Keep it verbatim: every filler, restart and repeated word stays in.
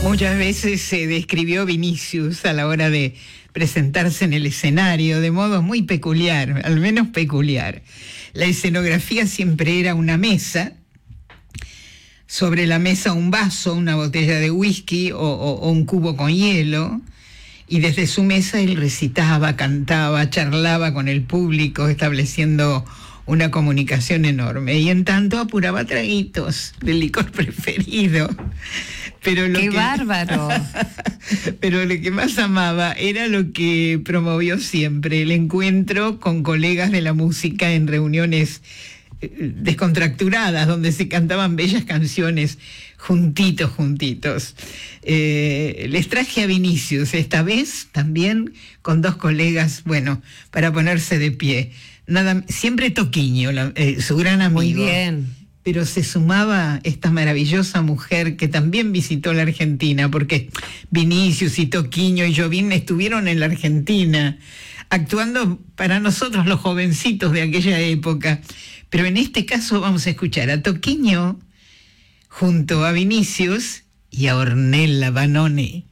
Muchas veces se describió Vinicius a la hora de presentarse en el escenario de modo muy peculiar, al menos peculiar. La escenografía siempre era una mesa, sobre la mesa un vaso, una botella de whisky o, o, o un cubo con hielo, y desde su mesa él recitaba, cantaba, charlaba con el público, estableciendo una comunicación enorme. Y en tanto apuraba traguitos del licor preferido. Pero lo ¡Qué que, bárbaro! Pero lo que más amaba era lo que promovió siempre, el encuentro con colegas de la música en reuniones descontracturadas, donde se cantaban bellas canciones juntitos, juntitos. Eh, les traje a Vinicius, esta vez también con dos colegas, bueno, para ponerse de pie. Nada, siempre Toquinho, la, eh, su gran amigo. Muy bien. Pero se sumaba esta maravillosa mujer que también visitó la Argentina, porque Vinicius y Toquinho y Jobim estuvieron en la Argentina, actuando para nosotros los jovencitos de aquella época. Pero en este caso vamos a escuchar a Toquinho junto a Vinicius y a Ornella Vanoni.